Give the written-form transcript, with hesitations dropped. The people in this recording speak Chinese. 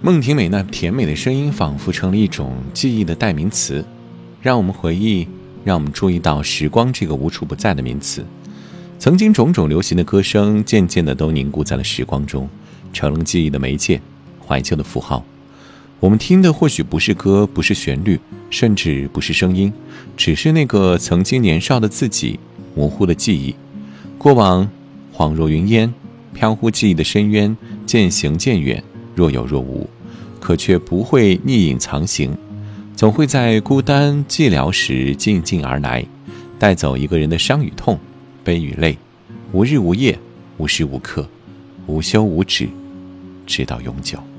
孟庭苇那甜美的声音仿佛成了一种记忆的代名词，让我们回忆，让我们注意到时光这个无处不在的名词。曾经种种流行的歌声渐渐地都凝固在了时光中，成了记忆的媒介，怀旧的符号。我们听的或许不是歌，不是旋律，甚至不是声音，只是那个曾经年少的自己，模糊的记忆。过往恍若云烟，飘忽记忆的深渊，渐行渐远，若有若无，可却不会逆影藏形，总会在孤单寂寥时静静而来，带走一个人的伤与痛，悲与泪，无日无夜，无时无刻，无休无止，直到永久。